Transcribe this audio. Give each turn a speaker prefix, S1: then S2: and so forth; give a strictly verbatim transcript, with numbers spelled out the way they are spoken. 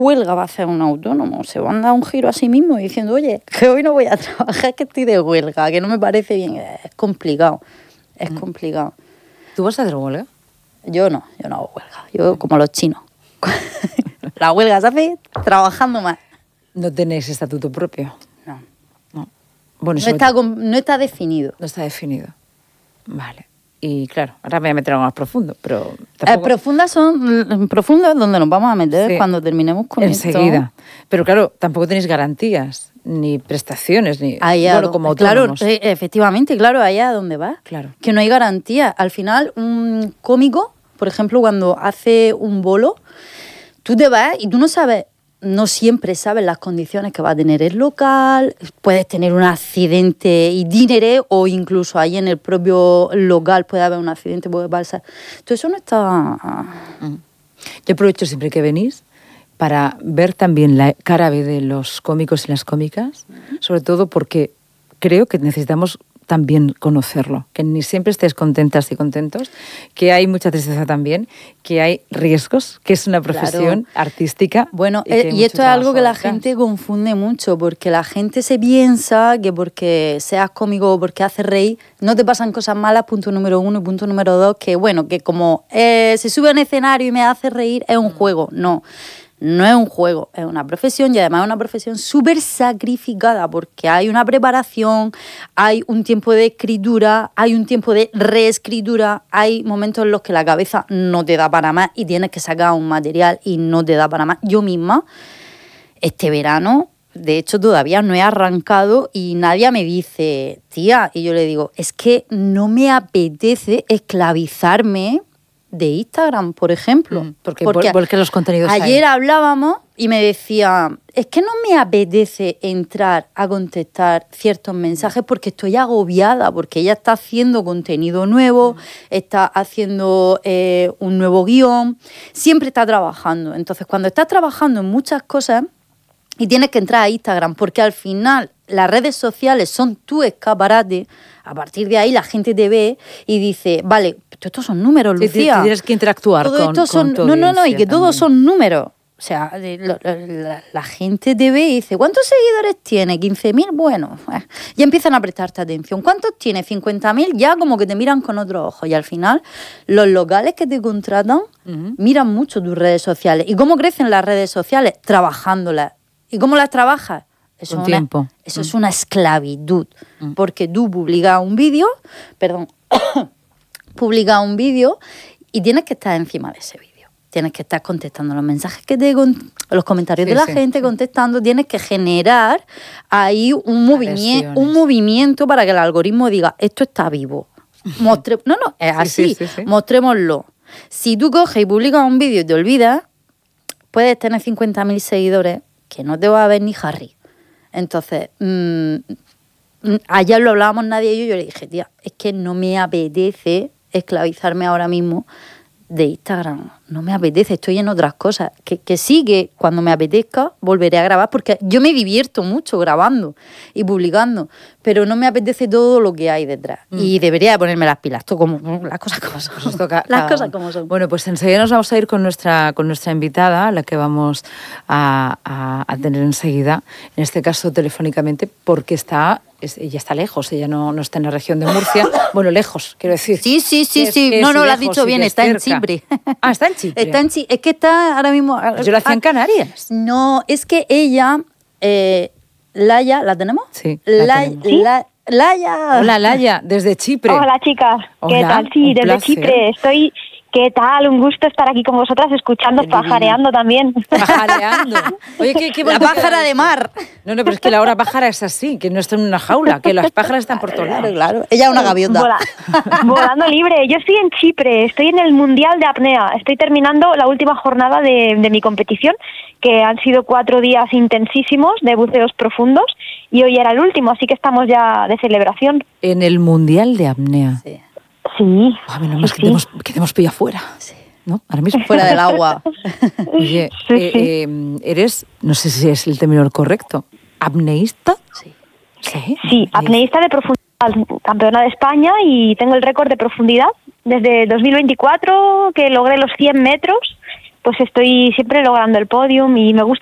S1: huelga va a hacer un autónomo? Se va a dar un giro a sí mismo diciendo, oye, que hoy no voy a trabajar, que estoy de huelga, que no me parece bien. Es complicado, es mm. complicado.
S2: ¿Tú vas a hacer huelga?
S1: Yo no, yo no hago huelga. Yo como los chinos. La huelga se hace trabajando más.
S2: ¿No tenéis estatuto propio?
S1: No.
S2: No, bueno,
S1: no, está, no está definido.
S2: No está definido. Vale. Y claro, ahora me voy a meter algo más profundo, pero... Tampoco...
S1: Eh, profundas son... Profundas donde nos vamos a meter sí. cuando terminemos con
S2: Enseguida.
S1: esto.
S2: Enseguida. Pero claro, tampoco tenéis garantías, ni prestaciones, ni...
S1: Allá,
S2: bueno, como autónomos.
S1: Claro, efectivamente, claro, allá a donde vas.
S2: Claro.
S1: Que no hay garantía. Al final, un cómico, por ejemplo, cuando hace un bolo, tú te vas y tú no sabes... No siempre sabes las condiciones que va a tener el local, puedes tener un accidente y dinero, o incluso ahí en el propio local puede haber un accidente, puede pasar. Todo eso no está...
S2: Yo aprovecho siempre que venís para ver también la cara B de los cómicos y las cómicas, sobre todo porque creo que necesitamos también conocerlo, que ni siempre estéis contentas y contentos, que hay mucha tristeza también, que hay riesgos, que es una profesión claro. artística.
S1: Bueno, y, eh, y esto es algo que la detrás. gente confunde mucho, porque la gente se piensa que porque seas cómico o porque haces reír, no te pasan cosas malas, punto número uno, y punto número dos, que bueno, que como eh, se sube a un escenario y me hace reír, es un juego. No. No es un juego, es una profesión, y además es una profesión súper sacrificada porque hay una preparación, hay un tiempo de escritura, hay un tiempo de reescritura, hay momentos en los que la cabeza no te da para más y tienes que sacar un material y no te da para más. Yo misma, este verano, de hecho todavía no he arrancado y nadie me dice, tía, y yo le digo, es que no me apetece esclavizarme de Instagram, por ejemplo.
S2: Mm, porque, porque, porque los contenidos
S1: ayer
S2: hay.
S1: hablábamos y me decía, es que no me apetece entrar a contestar ciertos mensajes porque estoy agobiada, porque ella está haciendo contenido nuevo, mm. está haciendo eh, un nuevo guión, siempre está trabajando. Entonces, cuando estás trabajando en muchas cosas y tienes que entrar a Instagram, porque al final las redes sociales son tu escaparate, a partir de ahí la gente te ve y dice, vale, estos son números, Lucía.
S2: Sí, tienes que interactuar
S1: todo
S2: con,
S1: esto son,
S2: con
S1: No, no, no, y que
S2: también.
S1: todos son números. O sea, la, la, la gente te ve y dice, ¿cuántos seguidores tiene? ¿quince mil? Bueno, eh. ya empiezan a prestarte atención. ¿Cuántos tiene? ¿cincuenta mil? Ya como que te miran con otros ojos. Y al final, los locales que te contratan uh-huh. miran mucho tus redes sociales. ¿Y cómo crecen las redes sociales? Trabajándolas. ¿Y cómo las trabajas? Eso,
S2: con
S1: es, una,
S2: tiempo.
S1: eso
S2: mm.
S1: es una esclavitud, mm. porque tú publicas un vídeo, perdón, publicas un vídeo y tienes que estar encima de ese vídeo. Tienes que estar contestando los mensajes que te los comentarios sí, de la sí, gente, sí. contestando, tienes que generar ahí un movimiento, un movimiento para que el algoritmo diga, esto está vivo. Mostre, no, no, es así, sí, sí, sí, sí. mostrémoslo. Si tú coges y publicas un vídeo y te olvidas, puedes tener cincuenta mil seguidores que no te va a ver ni Harry. Entonces, mmm, ayer lo hablábamos nadie y yo, yo le dije, tía, es que no me apetece esclavizarme ahora mismo de Instagram. No me apetece, estoy en otras cosas. Que, que sí, que cuando me apetezca volveré a grabar, porque yo me divierto mucho grabando y publicando, pero no me apetece todo lo que hay detrás. Mm. Y debería ponerme las pilas, todo como, las cosas como son.
S2: Nos toca,
S1: las cosas como son.
S2: Bueno, pues enseguida nos vamos a ir con nuestra, con nuestra invitada, la que vamos a, a, a tener enseguida, en este caso telefónicamente, porque está... Es, ella está lejos, ella no, no está en la región de Murcia. Bueno, lejos, quiero decir.
S1: Sí, sí, sí,
S2: es,
S1: sí.
S2: es
S1: no, no, lo has
S2: lejos,
S1: dicho bien, está
S2: cerca.
S1: en Chipre.
S2: Ah, está en Chipre.
S1: Está en Chipre. Es que está ahora mismo...
S2: Yo la hacía en Canarias.
S1: No, es que ella, eh, Laia, ¿la tenemos?
S2: Sí, la
S1: La,
S2: tenemos.
S1: La, Laia.
S2: Hola, Laia, desde Chipre.
S3: Hola, chicas.
S2: Hola,
S3: ¿qué tal? Sí, desde
S2: placer.
S3: Chipre. Estoy... ¿Qué tal? Un gusto estar aquí con vosotras, escuchando, pajareando también.
S2: Pajareando. Oye, ¿qué, qué
S1: la pájara de mar.
S2: No, no, pero es que la hora pájara es así, que no está en una jaula, que las pájaras están por todos lados.
S1: Claro, claro. Ella es una gaviota.
S3: Vola, volando libre. Yo estoy en Chipre, estoy en el Mundial de Apnea. Estoy terminando la última jornada de, de mi competición, que han sido cuatro días intensísimos de buceos profundos, y hoy era el último, así que estamos ya de celebración.
S2: En el Mundial de Apnea.
S3: Sí. Sí.
S2: Ah, menos mal que, sí. que te hemos pillado fuera.
S1: Sí.
S2: ¿No? Ahora mismo.
S1: Fuera del agua.
S2: Oye,
S3: sí,
S2: eh,
S3: sí.
S2: Eh, eres, no sé si es el término correcto, ¿apneísta?
S1: Sí.
S2: Sí,
S3: sí apneísta de profundidad, campeona de España, y tengo el récord de profundidad desde dos mil veinticuatro, que logré los cien metros, pues estoy siempre logrando el podium y me gusta